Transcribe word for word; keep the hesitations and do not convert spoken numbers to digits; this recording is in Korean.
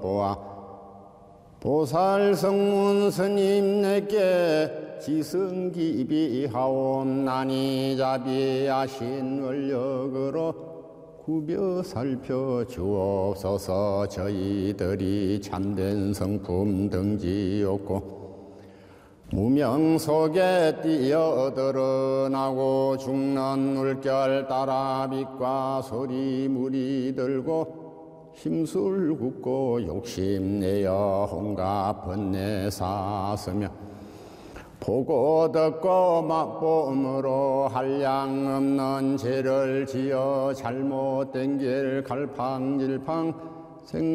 보아 보살 성문 스님 내게 지승기비하옵나니 자비하신 원력으로 구벼 살펴 주옵소서. 저희들이 참된 성품 등지었고 무명 속에 뛰어드러나고 죽는 물결 따라 빛과 소리 물이 들고 힘술 굽고 욕심내어 혼가 번뇌 사스며 보고 듣고 맛봄으로 한량 없는 죄를 지어 잘못된 길 갈팡질팡 생